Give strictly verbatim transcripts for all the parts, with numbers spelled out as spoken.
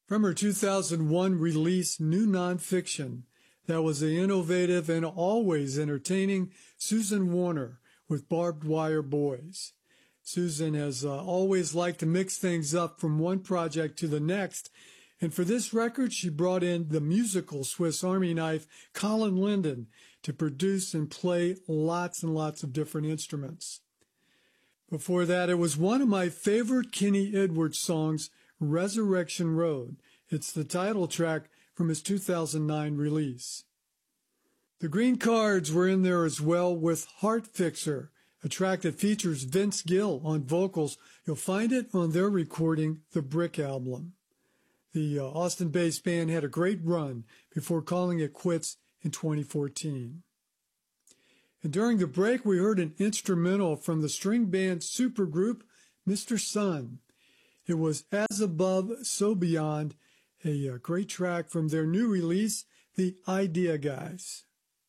From her two thousand one release, New Nonfiction, that was the innovative and always entertaining Susan Warner with Barbed Wire Boys. Susan has uh, always liked to mix things up from one project to the next, and for this record, she brought in the musical Swiss Army knife Colin Linden to produce and play lots and lots of different instruments. Before that, it was one of my favorite Kenny Edwards songs, Resurrection Road. It's the title track from his two thousand nine release. The Green Cards were in there as well with Heart Fixer, a track that features Vince Gill on vocals. You'll find it on their recording, The Brick Album. The uh, Austin-based band had a great run before calling it quits in twenty fourteen. And during the break, we heard an instrumental from the string band supergroup Mister Sun. It was As Above, So Beyond, a, a great track from their new release, The Idea Guys.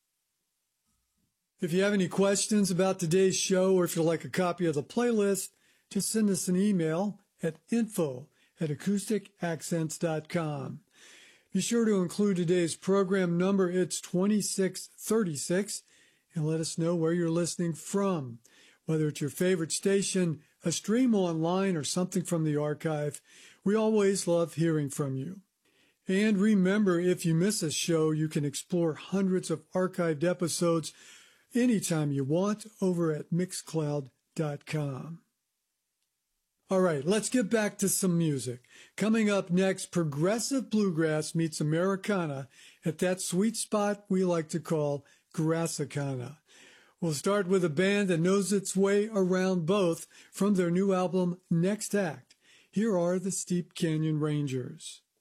If you have any questions about today's show, or if you'd like a copy of the playlist, just send us an email at info at acoustic accents dot com. Be sure to include today's program number. It's twenty-six thirty-six, and let us know where you're listening from. Whether it's your favorite station, a stream online, or something from the archive, we always love hearing from you. And remember, if you miss a show, you can explore hundreds of archived episodes anytime you want over at mixcloud dot com. All right, let's get back to some music. Coming up next, progressive bluegrass meets Americana at that sweet spot we like to call Grassicana. We'll start with a band that knows its way around both from their new album, Next Act. Here are the Steep Canyon Rangers.